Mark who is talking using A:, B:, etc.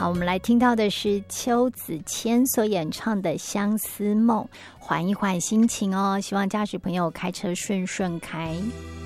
A: 好，我们来听到的是邱子谦所演唱的《相思梦》，缓一缓心情哦。希望驾驶朋友开车顺顺开。